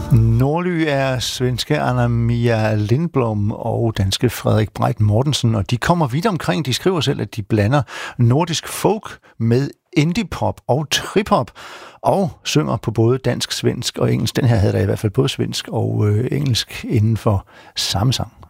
Norly er svenske Anna-Mia Lindblom og danske Frederik Breit Mortensen, og de kommer vidt omkring. De skriver selv, at de blander nordisk folk med indie-pop og trip-hop, og synger på både dansk, svensk og engelsk. Den her havde der i hvert fald både svensk og engelsk inden for samme sang.